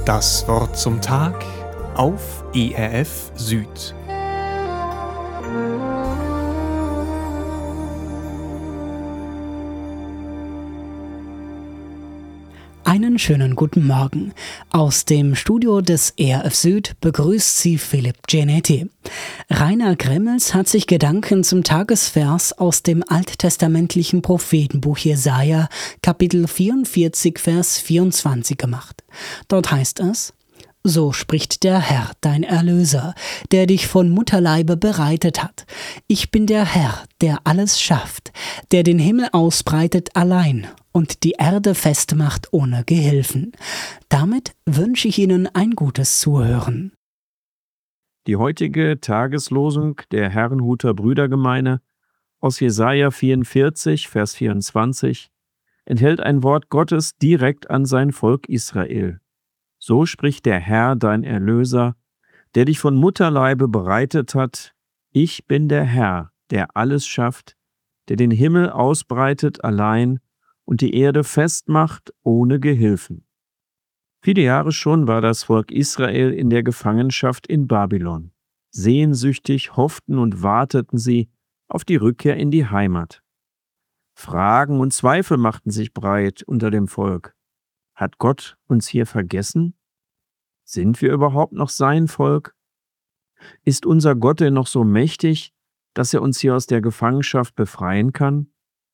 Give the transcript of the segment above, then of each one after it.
Das Wort zum Tag auf ERF Süd. Einen schönen guten Morgen. Aus dem Studio des ERF Süd begrüßt Sie Philipp Genetti. Rainer Gremmels hat sich Gedanken zum Tagesvers aus dem alttestamentlichen Prophetenbuch Jesaja, Kapitel 44, Vers 24 gemacht. Dort heißt es: So spricht der Herr, dein Erlöser, der dich von Mutterleibe bereitet hat. Ich bin der Herr, der alles schafft, der den Himmel ausbreitet allein und die Erde festmacht ohne Gehilfen. Damit wünsche ich Ihnen ein gutes Zuhören. Die heutige Tageslosung der Herrnhuter Brüdergemeine aus Jesaja 44, Vers 24 enthält ein Wort Gottes direkt an sein Volk Israel. So spricht der Herr, dein Erlöser, der dich von Mutterleibe bereitet hat. Ich bin der Herr, der alles schafft, der den Himmel ausbreitet allein und die Erde festmacht ohne Gehilfen. Viele Jahre schon war das Volk Israel in der Gefangenschaft in Babylon. Sehnsüchtig hofften und warteten sie auf die Rückkehr in die Heimat. Fragen und Zweifel machten sich breit unter dem Volk. Hat Gott uns hier vergessen? Sind wir überhaupt noch sein Volk? Ist unser Gott denn noch so mächtig, dass er uns hier aus der Gefangenschaft befreien kann?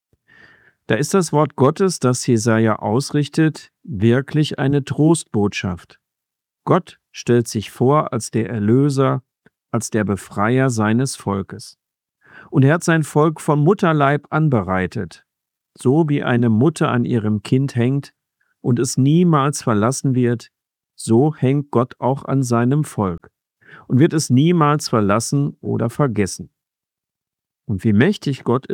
Da ist das Wort Gottes, das Jesaja ausrichtet, wirklich eine Trostbotschaft. Gott stellt sich vor als der Erlöser, als der Befreier seines Volkes. Und er hat sein Volk vom Mutterleib anbereitet, so wie eine Mutter an ihrem Kind hängt und es niemals verlassen wird, so hängt Gott auch an seinem Volk und wird es niemals verlassen oder vergessen. Und wie mächtig Gott